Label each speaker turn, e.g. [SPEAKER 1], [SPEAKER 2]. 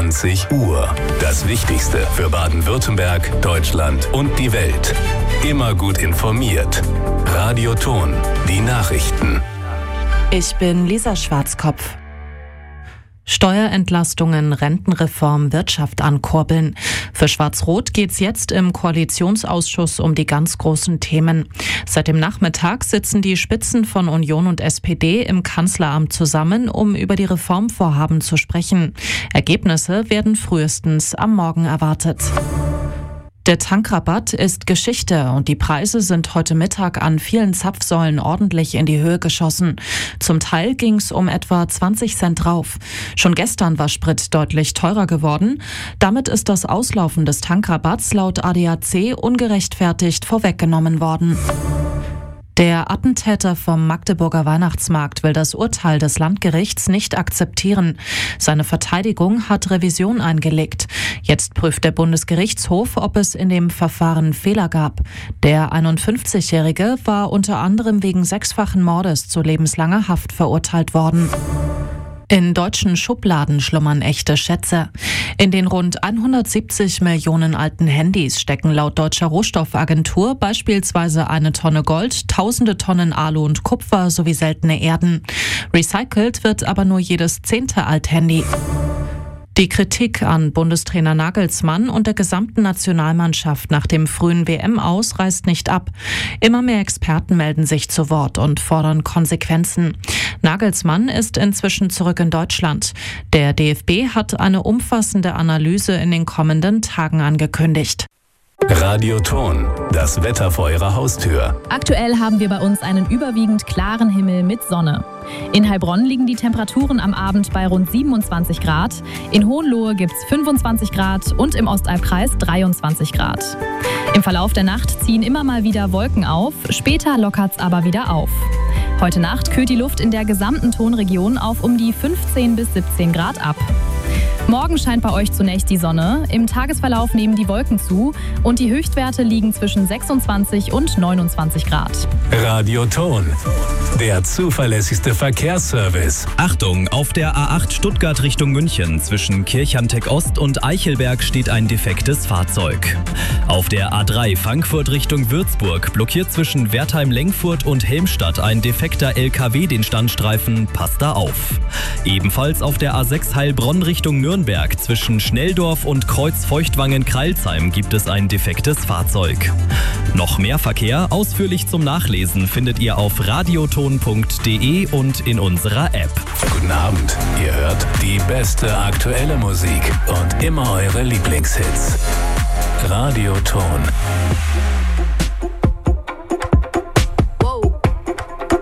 [SPEAKER 1] 20 Uhr. Das Wichtigste für Baden-Württemberg, Deutschland und die Welt. Immer gut informiert. Radio Ton, die Nachrichten.
[SPEAKER 2] Ich bin Lisa Schwarzkopf. Steuerentlastungen, Rentenreform, Wirtschaft ankurbeln. Für Schwarz-Rot geht's jetzt im Koalitionsausschuss um die ganz großen Themen. Seit dem Nachmittag sitzen die Spitzen von Union und SPD im Kanzleramt zusammen, um über die Reformvorhaben zu sprechen. Ergebnisse werden frühestens am Morgen erwartet. Der Tankrabatt ist Geschichte und die Preise sind heute Mittag an vielen Zapfsäulen ordentlich in die Höhe geschossen. Zum Teil ging es um etwa 20 Cent drauf. Schon gestern war Sprit deutlich teurer geworden. Damit ist das Auslaufen des Tankrabatts laut ADAC ungerechtfertigt vorweggenommen worden. Der Attentäter vom Magdeburger Weihnachtsmarkt will das Urteil des Landgerichts nicht akzeptieren. Seine Verteidigung hat Revision eingelegt. Jetzt prüft der Bundesgerichtshof, ob es in dem Verfahren Fehler gab. Der 51-Jährige war unter anderem wegen 6-fachen Mordes zu lebenslanger Haft verurteilt worden. In deutschen Schubladen schlummern echte Schätze. In den rund 170 Millionen alten Handys stecken laut Deutscher Rohstoffagentur beispielsweise 1 Tonne Gold, tausende Tonnen Alu und Kupfer sowie seltene Erden. Recycelt wird aber nur jedes 10. Althandy. Die Kritik an Bundestrainer Nagelsmann und der gesamten Nationalmannschaft nach dem frühen WM-Aus reißt nicht ab. Immer mehr Experten melden sich zu Wort und fordern Konsequenzen. Nagelsmann ist inzwischen zurück in Deutschland. Der DFB hat eine umfassende Analyse in den kommenden Tagen angekündigt.
[SPEAKER 1] Radio Ton, das Wetter vor Ihrer Haustür.
[SPEAKER 3] Aktuell haben wir bei uns einen überwiegend klaren Himmel mit Sonne. In Heilbronn liegen die Temperaturen am Abend bei rund 27 Grad. In Hohenlohe gibt es 25 Grad und im Ostalbkreis 23 Grad. Im Verlauf der Nacht ziehen immer mal wieder Wolken auf, später lockert es aber wieder auf. Heute Nacht kühlt die Luft in der gesamten Tonregion auf um die 15 bis 17 Grad ab. Morgen scheint bei euch zunächst die Sonne, im Tagesverlauf nehmen die Wolken zu und die Höchstwerte liegen zwischen 26 und 29 Grad.
[SPEAKER 1] Radio Ton, der zuverlässigste Verkehrsservice.
[SPEAKER 4] Achtung, auf der A8 Stuttgart Richtung München zwischen Kirchhanteck Ost und Eichelberg steht ein defektes Fahrzeug. Auf der A3 Frankfurt Richtung Würzburg blockiert zwischen Wertheim-Lengfurt und Helmstadt ein defekter LKW den Standstreifen, passt da auf. Ebenfalls auf der A6 Heilbronn Richtung Nürnberg zwischen Schnelldorf und Kreuz-Feuchtwangen-Kreilsheim gibt es ein defektes Fahrzeug. Noch mehr Verkehr ausführlich zum Nachlesen findet ihr auf radioton.de und in unserer App.
[SPEAKER 1] Guten Abend, ihr hört die beste aktuelle Musik und immer eure Lieblingshits. Radio Ton.